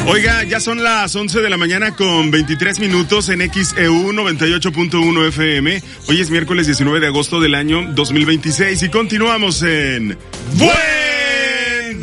Oiga, ya son las 11 de la mañana con 23 minutos en XEU 98.1 FM. Hoy es miércoles 19 de agosto del año 2026 y continuamos en Buen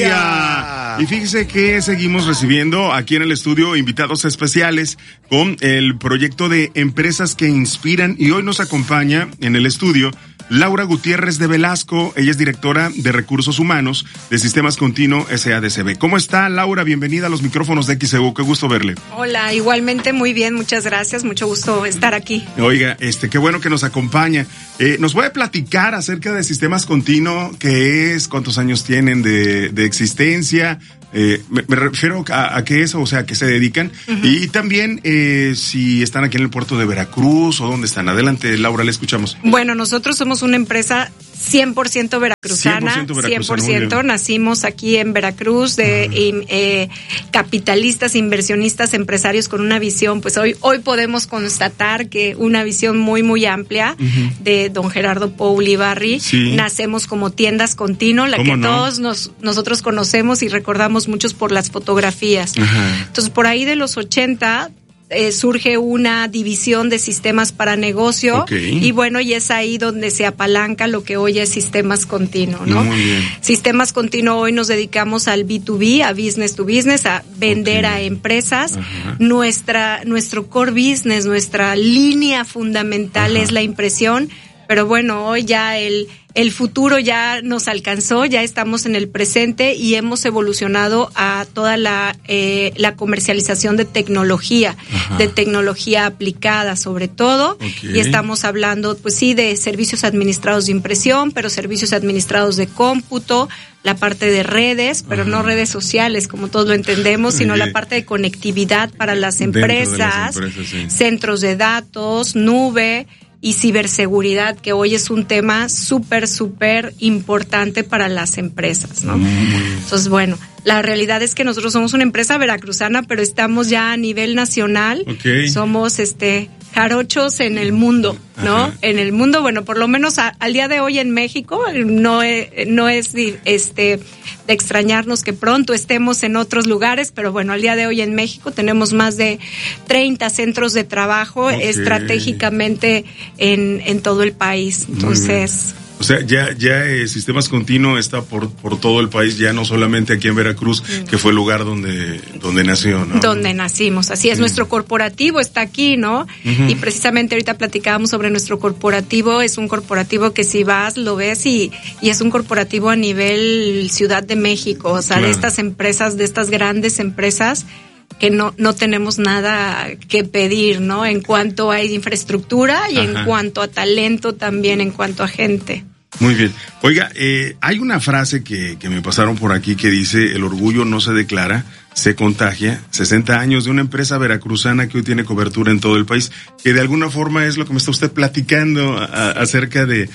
Día. Y fíjese que seguimos recibiendo aquí en el estudio invitados especiales con el proyecto de Empresas que Inspiran, y hoy nos acompaña en el estudio Laura Gutiérrez de Velasco. Ella es directora de Recursos Humanos de Sistemas Continuo SADCB. ¿Cómo está, Laura? Bienvenida a los micrófonos de XEU. Qué gusto verle. Hola, igualmente muy bien, muchas gracias. Mucho gusto estar aquí. Oiga, qué bueno que nos acompaña. ¿Nos puede platicar acerca de Sistemas Continuo? ¿Qué es? ¿Cuántos años tienen de existencia? Me refiero a qué es, o sea, a qué se dedican. Uh-huh. Y también si están aquí en el puerto de Veracruz o dónde están. Adelante, Laura, le escuchamos. Bueno, nosotros somos una empresa 100% veracruzana, 100%. Nacimos aquí en Veracruz de capitalistas, inversionistas, empresarios con una visión. Pues hoy podemos constatar que una visión muy, muy amplia de don Gerardo Paul Ibarri. Sí. Nacemos como Tiendas Continuo, la que todos nosotros conocemos y recordamos muchos por las fotografías. Ajá. Entonces, por ahí de los 80... surge una división de sistemas para negocio. Okay. Y bueno, y es ahí donde se apalanca lo que hoy es Sistemas Continuo, ¿no? Muy bien. Sistemas Continuo, hoy nos dedicamos al B2B, a business to business, a vender a empresas. Ajá. Nuestro core business, nuestra línea fundamental es la impresión, pero bueno, hoy ya el futuro ya nos alcanzó, ya estamos en el presente y hemos evolucionado a toda la comercialización de tecnología, de tecnología aplicada sobre todo. Okay. Y estamos hablando, pues sí, de servicios administrados de impresión, pero servicios administrados de cómputo, la parte de redes, pero no redes sociales como todos lo entendemos, sino la parte de conectividad para las empresas, sí. Centros de datos, nube y ciberseguridad, que hoy es un tema súper importante para las empresas, ¿no? Entonces, bueno, la realidad es que nosotros somos una empresa veracruzana, pero estamos ya a nivel nacional. Okay. Somos jarochos en el mundo, ¿no? Ajá. En el mundo, bueno, por lo menos al día de hoy en México, no es de extrañarnos que pronto estemos en otros lugares, pero bueno, al día de hoy en México tenemos más de 30 centros de trabajo estratégicamente en todo el país. Entonces, o sea, ya Sistemas Continuo está por todo el país, ya no solamente aquí en Veracruz, que fue el lugar donde nació, ¿no? Donde nacimos, así es. Nuestro corporativo está aquí, ¿no? Y precisamente ahorita platicábamos sobre nuestro corporativo. Es un corporativo que si vas, lo ves y es un corporativo a nivel Ciudad de México, o sea, de estas empresas, de estas grandes empresas que no tenemos nada que pedir, ¿no? En cuanto a infraestructura y en cuanto a talento también, en cuanto a gente. Muy bien. Oiga, hay una frase que me pasaron por aquí que dice: el orgullo no se declara, se contagia. 60 años de una empresa veracruzana que hoy tiene cobertura en todo el país, que de alguna forma es lo que me está usted platicando acerca de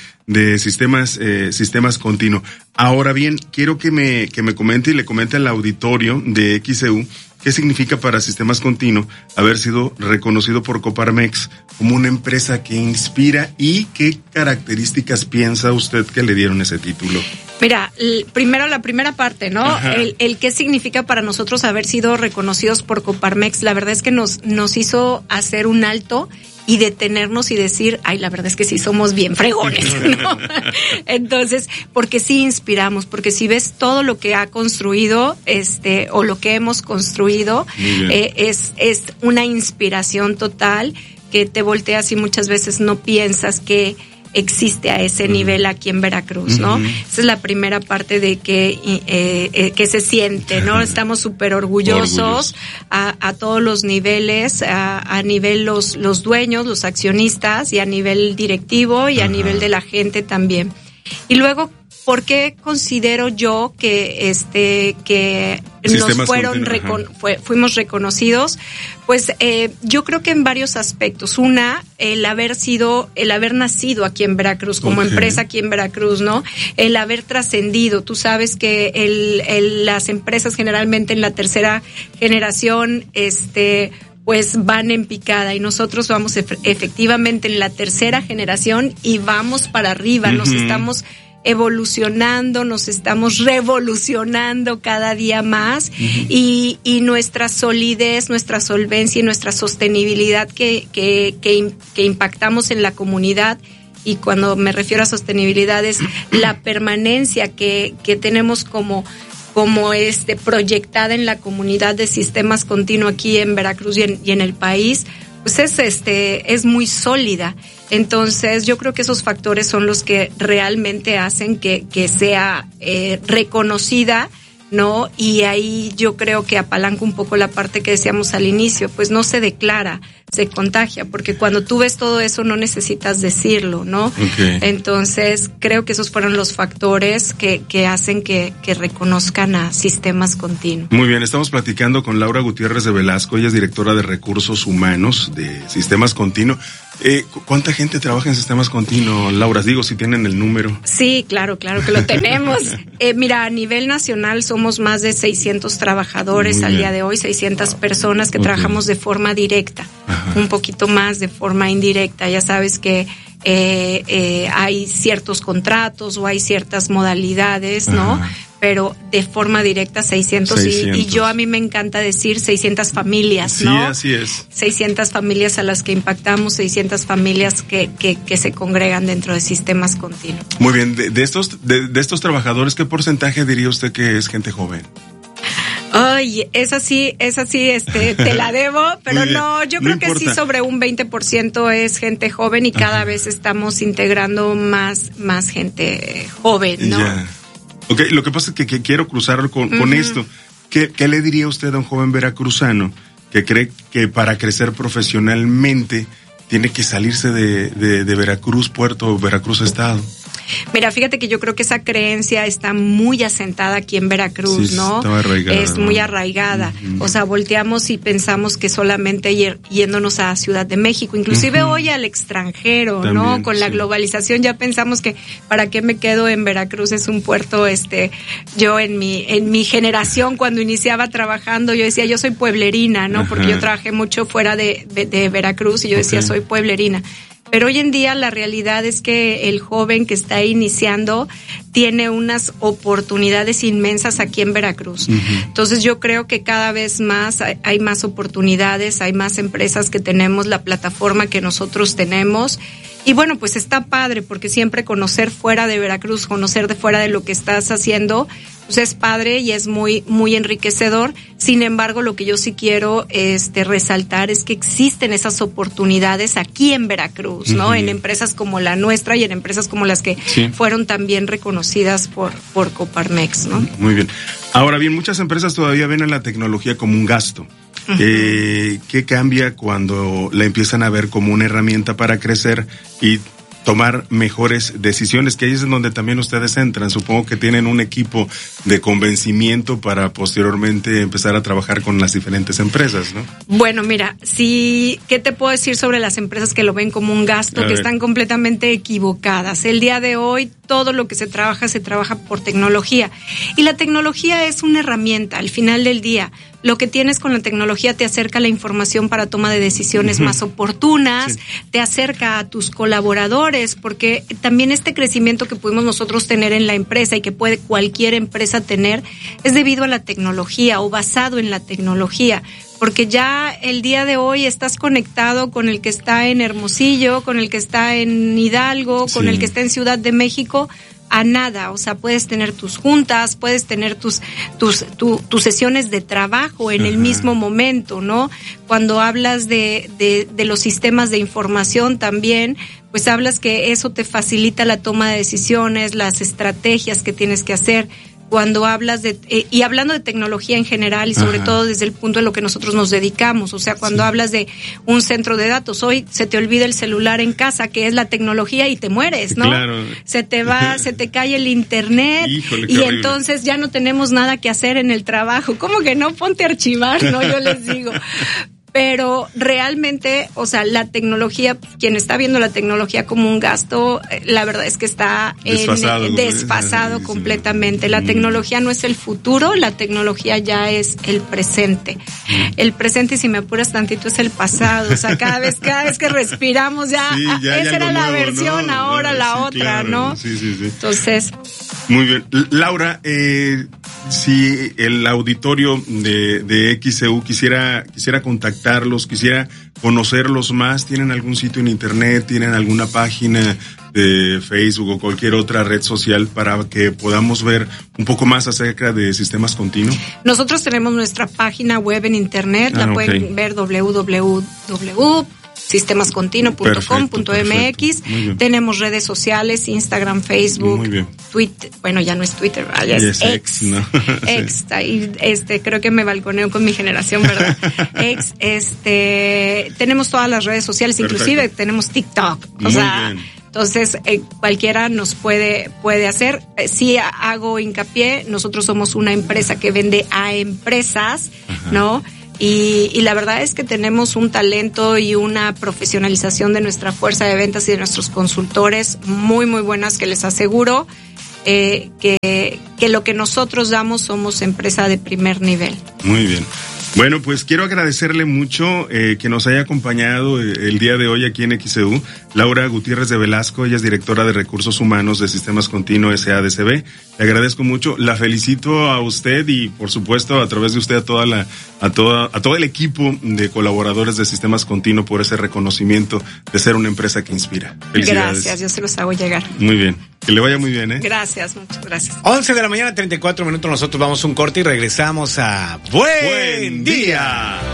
Sistemas Continuo. Ahora bien, quiero que me comente y le comente al auditorio de XEU ¿qué significa para Sistemas Continuo haber sido reconocido por Coparmex como una empresa que inspira, y qué características piensa usted que le dieron ese título? Mira, primero la primera parte, ¿no? El qué significa para nosotros haber sido reconocidos por Coparmex. La verdad es que nos hizo hacer un alto y detenernos y decir, ay, la verdad es que sí somos bien fregones, ¿no? Entonces, porque sí inspiramos, porque si ves todo lo que ha construido, o lo que hemos construido, es una inspiración total que te volteas y muchas veces no piensas que existe a ese nivel aquí en Veracruz, ¿no? Esa es la primera parte de que se siente, ¿no? Estamos súper orgullosos a todos los niveles, a nivel los dueños, los accionistas, y a nivel directivo y a nivel de la gente también. Y luego, ¿por qué considero yo que fuimos reconocidos? Pues yo creo que en varios aspectos. Una, el haber nacido aquí en Veracruz, como empresa aquí en Veracruz, ¿no? El haber trascendido. Tú sabes que las empresas generalmente en la tercera generación, pues van en picada, y nosotros vamos efectivamente en la tercera generación y vamos para arriba, nos estamos evolucionando, nos estamos revolucionando cada día más, y nuestra solidez, nuestra solvencia y nuestra sostenibilidad que impactamos en la comunidad. Y cuando me refiero a sostenibilidad es la permanencia que tenemos como proyectada en la comunidad de Sistemas Continuo aquí en Veracruz y en el país, pues es muy sólida. Entonces yo creo que esos factores son los que realmente hacen que sea reconocida, ¿no? Y ahí yo creo que apalanca un poco la parte que decíamos al inicio, pues no se declara, se contagia, porque cuando tú ves todo eso no necesitas decirlo, ¿no? Okay. Entonces creo que esos fueron los factores que hacen que reconozcan a Sistemas Continuo. Muy bien, estamos platicando con Laura Gutiérrez de Velasco, ella es directora de Recursos Humanos de Sistemas Continuo. ¿Cuánta gente trabaja en Sistemas Continuo, Laura? Digo, si tienen el número. Sí, claro que lo tenemos. Mira, a nivel nacional somos más de 600 trabajadores al día de hoy, 600 personas que trabajamos de forma directa. Ajá. Un poquito más de forma indirecta. Ya sabes que hay ciertos contratos o hay ciertas modalidades, ¿no? Ajá. Pero de forma directa 600. Y yo a mí me encanta decir 600 familias, ¿no? Sí, así es. 600 familias a las que impactamos, 600 familias que se congregan dentro de Sistemas Continuos. Muy bien, de estos trabajadores, ¿qué porcentaje diría usted que es gente joven? Ay, esa sí, te la debo, pero no, yo creo que sí sobre un 20% es gente joven y cada vez estamos integrando más gente joven, ¿no? Ya. Okay, lo que pasa es que quiero cruzarlo con esto. ¿Qué le diría usted a un joven veracruzano que cree que para crecer profesionalmente tiene que salirse de Veracruz, Puerto, Veracruz, Estado? Mira, fíjate que yo creo que esa creencia está muy asentada aquí en Veracruz, sí, ¿no? Es muy arraigada. O sea, volteamos y pensamos que solamente yéndonos a Ciudad de México, inclusive hoy al extranjero, también, ¿no? Con la globalización ya pensamos que ¿para qué me quedo en Veracruz? Es un puerto, yo en mi generación cuando iniciaba trabajando, yo decía, yo soy pueblerina, ¿no? Porque yo trabajé mucho fuera de Veracruz y yo decía, soy pueblerina. Pero hoy en día la realidad es que el joven que está iniciando tiene unas oportunidades inmensas aquí en Veracruz. Entonces yo creo que cada vez más hay más oportunidades, hay más empresas que tenemos la plataforma que nosotros tenemos. Y bueno, pues está padre porque siempre conocer fuera de Veracruz, conocer de fuera de lo que estás haciendo, pues es padre y es muy, muy enriquecedor. Sin embargo, lo que yo sí quiero resaltar es que existen esas oportunidades aquí en Veracruz, ¿no? En empresas como la nuestra y en empresas como las que fueron también reconocidas por Coparmex, ¿no? Muy bien. Ahora bien, muchas empresas todavía ven a la tecnología como un gasto. ¿Qué cambia cuando la empiezan a ver como una herramienta para crecer y tomar mejores decisiones? Que ahí es donde también ustedes entran. Supongo que tienen un equipo de convencimiento para posteriormente empezar a trabajar con las diferentes empresas, ¿no? Bueno, mira, ¿qué te puedo decir sobre las empresas que lo ven como un gasto? Que están completamente equivocadas. El día de hoy todo lo que se trabaja por tecnología. Y la tecnología es una herramienta al final del día. Lo que tienes con la tecnología te acerca la información para toma de decisiones más oportunas, te acerca a tus colaboradores, porque también este crecimiento que pudimos nosotros tener en la empresa y que puede cualquier empresa tener es debido a la tecnología o basado en la tecnología. Porque ya el día de hoy estás conectado con el que está en Hermosillo, con el que está en Hidalgo, con el que está en Ciudad de México, a nada. O sea, puedes tener tus juntas, puedes tener tus sesiones de trabajo en el mismo momento, ¿no? Cuando hablas de los sistemas de información también, pues hablas que eso te facilita la toma de decisiones, las estrategias que tienes que hacer. Cuando hablas y hablando de tecnología en general y sobre todo desde el punto de lo que nosotros nos dedicamos, o sea, cuando hablas de un centro de datos, hoy se te olvida el celular en casa, que es la tecnología, y te mueres, ¿no? Claro. Se te cae el internet. Híjole, y entonces ya no tenemos nada que hacer en el trabajo. ¿Cómo que no? Ponte a archivar, ¿no? Yo les digo. pero realmente, o sea, la tecnología, quien está viendo la tecnología como un gasto, la verdad es que está desfasado completamente. La tecnología no es el futuro, la tecnología ya es el presente. El presente, si me apuras tantito, es el pasado. O sea, cada vez que respiramos ya esa era la nuevo, versión, ¿no? Ahora la otra, claro, ¿no? Sí. Entonces... Muy bien. Laura, si el auditorio de XEU quisiera contactarlos, quisiera conocerlos más, ¿tienen algún sitio en internet? ¿Tienen alguna página de Facebook o cualquier otra red social para que podamos ver un poco más acerca de Sistemas Continuo? Nosotros tenemos nuestra página web en internet, la pueden ver www.sistemascontinuo.com.mx. Tenemos redes sociales, Instagram, Facebook, Twitter, bueno, ya no es Twitter, ya es X, ¿no? X, ahí, creo que me balconeo con mi generación, ¿verdad? X, tenemos todas las redes sociales, inclusive tenemos TikTok, entonces, cualquiera nos puede hacer. Sí hago hincapié, nosotros somos una empresa que vende a empresas, ¿no? Y la verdad es que tenemos un talento y una profesionalización de nuestra fuerza de ventas y de nuestros consultores muy, muy buenas, que les aseguro que lo que nosotros damos somos empresa de primer nivel. Muy bien. Bueno, pues quiero agradecerle mucho que nos haya acompañado el día de hoy aquí en XEU. Laura Gutiérrez de Velasco, ella es directora de Recursos Humanos de Sistemas Continuo SADCB. Le agradezco mucho, la felicito a usted y por supuesto a través de usted a todo el equipo de colaboradores de Sistemas Continuo por ese reconocimiento de ser una empresa que inspira. Felicidades. Gracias, yo se los hago llegar. Muy bien, que le vaya muy bien, Gracias, muchas gracias. 11 de la mañana, 34 minutos, nosotros vamos a un corte y regresamos a Buen Día.